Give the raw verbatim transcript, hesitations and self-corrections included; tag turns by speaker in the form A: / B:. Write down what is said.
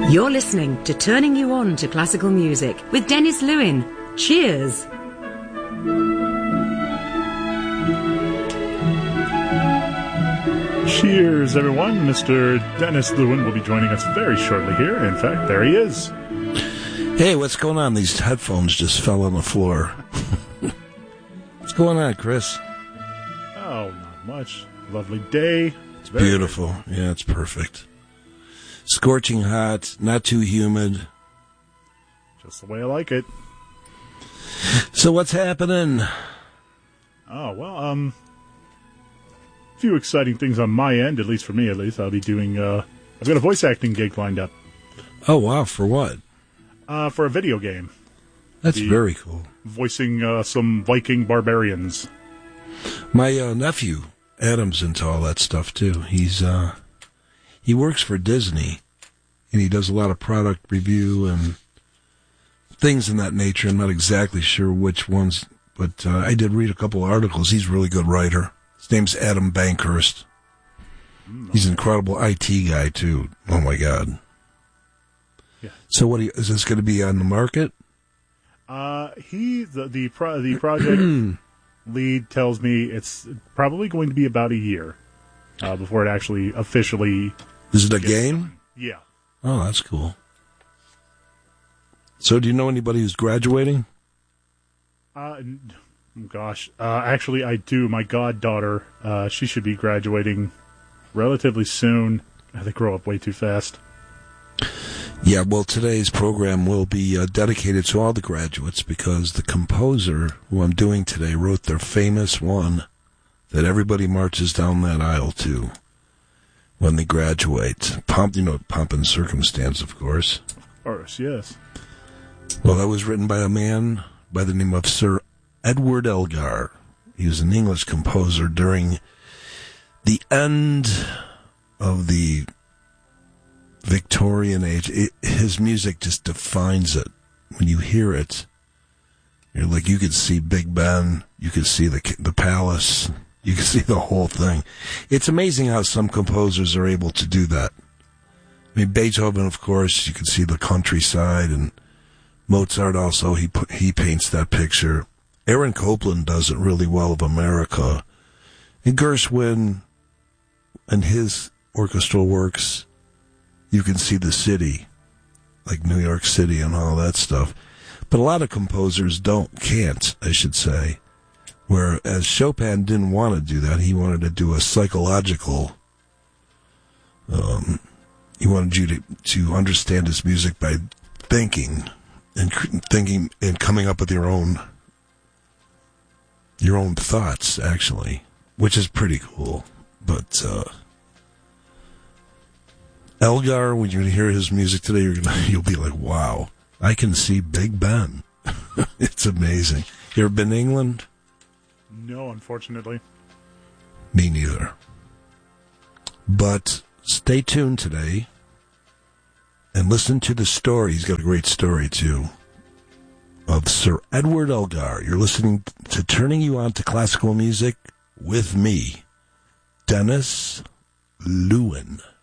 A: You're listening to Turning You On to Classical Music with Dennis Lewin. Cheers!
B: Cheers, everyone. Mister Dennis Lewin will be joining us very shortly here. In fact, there he is.
C: Hey, what's going on? These headphones just fell on the floor. What's going on, Chris?
B: Oh, not much. Lovely day.
C: It's very beautiful. Very yeah, it's perfect. Scorching hot, not too humid.
B: Just the way I like it.
C: So what's happening?
B: Oh, well, um... a few exciting things on my end, at least for me, at least. I'll be doing, uh... I've got a voice acting gig lined up.
C: Oh, wow. For what?
B: Uh, for a video game.
C: That's the, very cool.
B: Voicing, uh, some Viking barbarians.
C: My, uh, nephew, Adam's into all that stuff, too. He's, uh... He works for Disney, and he does a lot of product review and things in that nature. I'm not exactly sure which ones, but uh, I did read a couple of articles. He's a really good writer. His name's Adam Bankhurst. He's an incredible I T guy, too. Oh, my God.
B: Yeah.
C: So what you, is this going to be on the market?
B: Uh, he, the, the, pro, the project lead tells me it's probably going to be about a year uh, before it actually officially...
C: Is it a game?
B: Done. Yeah.
C: Oh, that's cool. So do you know anybody who's graduating?
B: Uh, gosh. Uh, actually, I do. My goddaughter, uh, she should be graduating relatively soon. They grow up way too fast.
C: Yeah, well, today's program will be uh, dedicated to all the graduates because the composer who I'm doing today wrote their famous one that everybody marches down that aisle to when they graduate. Pomp, you know, pomp and circumstance, of course.
B: Of course, yes.
C: Well, that was written by a man by the name of Sir Edward Elgar. He was an English composer during the end of the Victorian age. It, his music just defines it. When you hear it, you're like, you could see Big Ben, you could see the the palace, you can see the whole thing. It's amazing how some composers are able to do that. I mean, Beethoven, of course, you can see the countryside, and Mozart also, he put, he paints that picture. Aaron Copland does it really well of America. And Gershwin and his orchestral works, you can see the city, like New York City and all that stuff. But a lot of composers don't, can't, I should say. Whereas Chopin didn't want to do that. He wanted to do a psychological, um, he wanted you to, to understand his music by thinking and thinking and coming up with your own, your own thoughts, actually, which is pretty cool. But, uh, Elgar, when you hear his music today, you're gonna, you'll be like, wow, I can see Big Ben. It's amazing. You ever been to England?
B: No, unfortunately.
C: Me neither. But stay tuned today and listen to the story. He's got a great story, too, of Sir Edward Elgar. You're listening to Turning You On to Classical Music with me, Dennis Lewin.